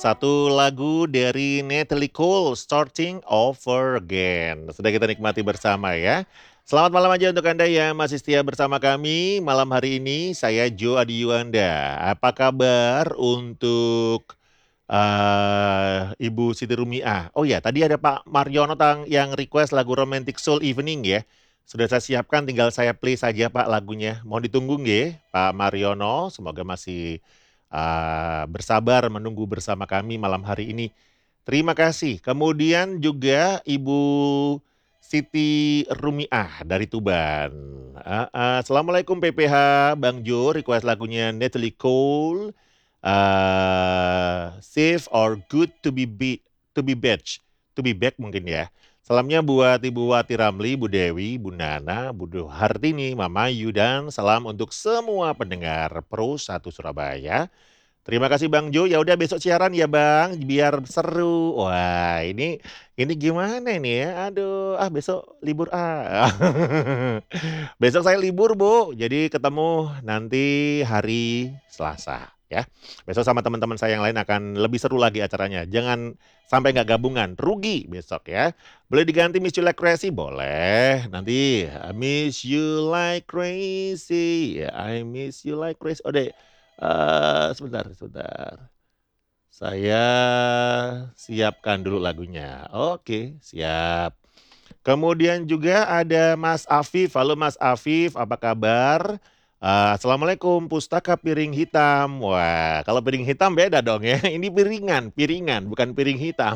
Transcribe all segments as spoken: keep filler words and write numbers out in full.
satu lagu dari Natalie Cole, Starting Over Again. Sudah kita nikmati bersama ya. Selamat malam aja untuk Anda yang masih setia bersama kami. Malam hari ini saya Joe Adi Yuanda. Apa kabar untuk uh, Ibu Siti Rumiah? Oh ya, tadi ada Pak Mariono tang yang request lagu Romantic Soul Evening ya. Sudah saya siapkan, tinggal saya play saja Pak lagunya. Mohon ditunggu nggih, Pak Mariono. Semoga masih uh, bersabar menunggu bersama kami malam hari ini. Terima kasih. Kemudian juga Ibu Siti Rumiah dari Tuban. Uh, uh, Assalamualaikum P P H, Bang Jo, request lagunya Natalie Cole. Uh, safe or good to be, be to be back, to be back mungkin ya. Salamnya buat Ibu Wati Ramli, Bu Dewi, Bu Nana, Bu Hartini, Mama Yu, dan salam untuk semua pendengar Pro satu Surabaya. Terima kasih Bang Jo. Ya udah besok siaran ya Bang, biar seru. Wah, ini ini gimana ini ya? Aduh, ah besok libur ah. Besok saya libur, Bu. Jadi ketemu nanti hari Selasa ya. Besok sama teman-teman saya yang lain akan lebih seru lagi acaranya. Jangan sampai nggak gabungan, rugi besok ya. Boleh diganti Miss You Like Crazy? Boleh. Nanti I Miss You Like Crazy. I Miss You Like Crazy. Oh deh. Uh, sebentar, sebentar. Saya siapkan dulu lagunya. Oke, siap. Kemudian juga ada Mas Afif. Halo Mas Afif, apa kabar? Uh, Assalamualaikum, pustaka piring hitam. Wah, kalau piring hitam beda dong ya. Ini piringan, piringan, bukan piring hitam.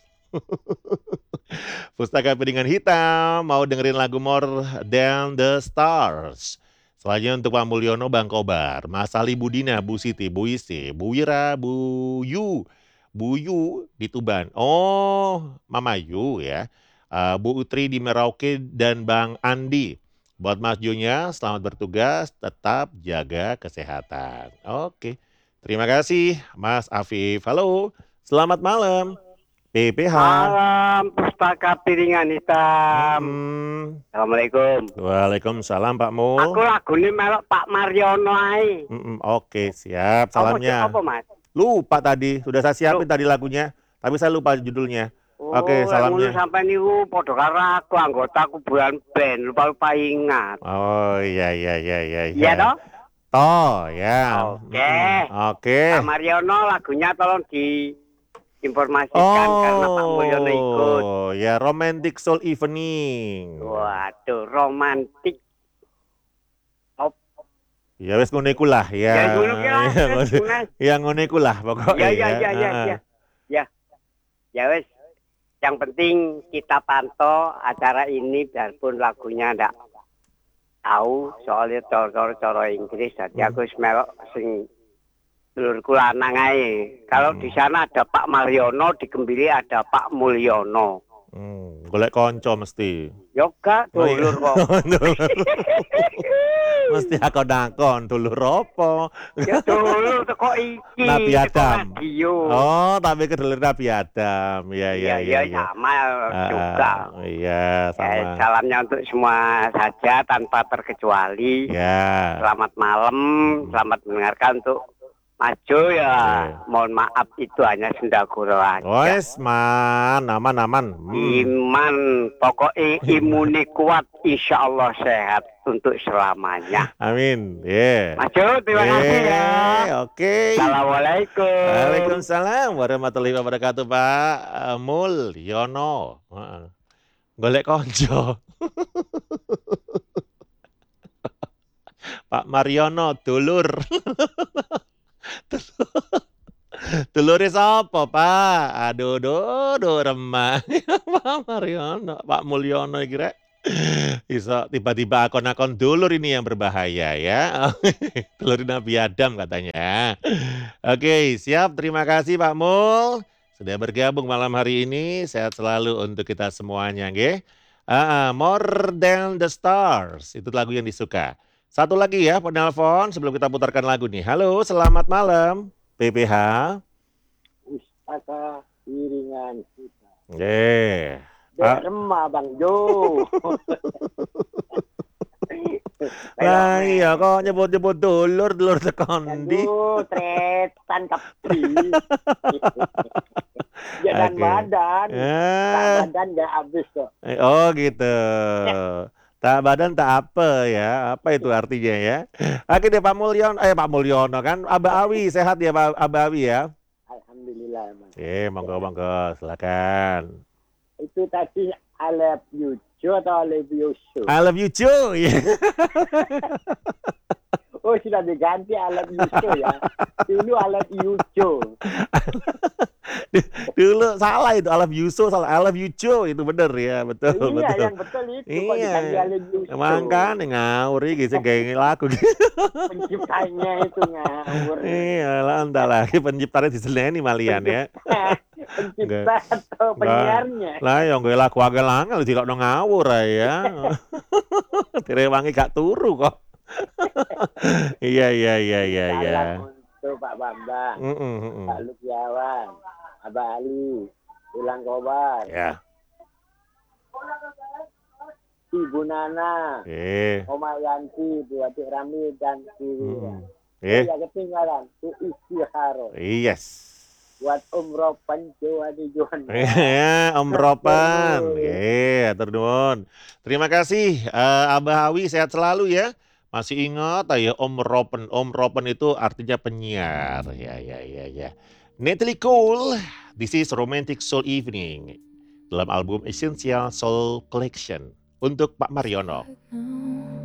Pustaka piringan hitam, mau dengerin lagu More Than The Stars. Selanjutnya untuk Pak Mulyono, Bang Kobar, Mas Ali Budina, Bu Siti, Bu Isi, Bu Wira, Bu Yu, Bu Yu di Tuban. Oh, Mama Yu ya. Uh, Bu Utri di Merauke dan Bang Andi. Buat Mas Junya, selamat bertugas, tetap jaga kesehatan. Oke, terima kasih Mas Afif. Halo, selamat malam. P P H. Malam pustaka piringan hitam. Mm-mm. Assalamualaikum. Waalaikumsalam Pak Mul. Aku lagu ini melok Pak Mariono ae. Mm-mm. Oke, siap. Apa, Salamnya. apa, Mas? Lupa tadi, sudah saya siapin Loh. tadi lagunya, tapi saya lupa judulnya. Oh, Oke, salamnya. sampai niku padha karo aku anggota kuburan band, lupa-lupa ingat. Oh iya iya iya iya. Iya toh? Toh ya. Oke. Oke. Pak Mariono lagunya tolong diinformasikan oh, karena Pak Mulyono ikut. Oh ya, Romantic Soul Evening. Waduh, romantik. Ya wes ngono iku lah ya. Ya ngono ki lah. Ya ngono iku lah pokoknya. Ya ya ya ya ya. Ya. Ya wes. Yang penting kita pantau acara ini biarpun lagunya ndak tahu soalnya coro-coro Inggris. Jadi hmm. aku semelok sing dulurku lanang ae. Kalau hmm. di sana ada Pak Mariono, di Kembili ada Pak Mulyono. Hmm, golek konco mesti. Yoga dulur kok. Mesti aku nakon dulur apa? Ya dulur teko iki. Nabi Adam. Oh, tapi ke dulur Nabi Adam. Ya ya ya. Iya, ya, sama juga. Uh, iya, sama. Ya, salamnya untuk semua saja tanpa terkecuali. Ya. Selamat malam, selamat mendengarkan untuk Maju ya, okay. Mohon maaf itu hanya sendaguro aja. Wes man, aman aman. Hmm. Iman, pokoknya imuni kuat, insya Allah sehat untuk selamanya. Amin. Yeah. Maju, terima yeah. kasih ya. Oke. Okay. Assalamualaikum. Waalaikumsalam warahmatullahi wabarakatuh Pak Mulyono. Uh, golek konco. Pak Mariono, dulur. Telurnya siapa Pak? Aduh, aduh, aduh remah. Pak Mariono, Pak Mulyono kira. Bisa tiba-tiba akun-akun dulur ini yang berbahaya ya. Telur Nabi Adam katanya. Oke, siap. Terima kasih Pak Mul. Sudah bergabung malam hari ini. Sehat selalu untuk kita semuanya. Nge? Uh, More Than The Stars. Itu lagu yang disuka. Satu lagi ya penelpon sebelum kita putarkan lagu nih. Halo, selamat malam. P P H. Pustaka piringan kita. Eh. Yeah. Remah Bang Jo. Pelok Lah iya meneh. kok nyebut-nyebut dulur, dulur teko ndi? Aduh, tretan kepri. Jadan Oke. badan, tak Eh. badan nggak habis kok. Eh, oh gitu. Tak badan tak apa ya, apa itu artinya ya? Oke deh Pak Mulyon eh Pak Mulyono kan, Abah Awi, sehat ya Pak Abah Awi ya? Alhamdulillah, Mas. Oke, monggo Sehat. monggo, silakan. Itu tadi I love you Joe atau I love you Sue? I love you cuy. Oh, sudah diganti I love you Sue ya. Dulu I love you Joe. Dulu salah itu, I love you so salah, I love you cuy itu bener ya, betul Iya, betul. yang betul itu kok diganti I Iya, love you Sue. makanya ngawur iki sing gawe lagu. Penciptanya itu ngawur. Iya lah, entar lagi penciptanya diseleni malian ya. Nggak Pencipta atau lah penyiarnya. lah ya nggawe lagu angel-angel dilokno ngawur ae ya. Direwangi gak turu kok. Iya iya iya iya iya. Salam untuk Pak Bambang, Mhm Pak mhm. Lukiawan, Abah Ali, Ulang Kobar, Ya. Ibu Nana, Oke. Oma Yanti, Bu Adik Rami, dan Siwira. Mhm. Oh Eh, ya ketinggalan, Bu Istiharo. yes. Buat umroh Panjawa di Juanda. Iya, Om Ropan. Terus. Oke, atur nuwun. Terima kasih, eee, Abah Awi sehat selalu ya. Masih ingat aja Om Ropen. Om Ropen itu artinya penyiar. Ya ya ya ya. Natalie Cole, This is Romantic Soul Evening dalam album Essential Soul Collection untuk Pak Mariono.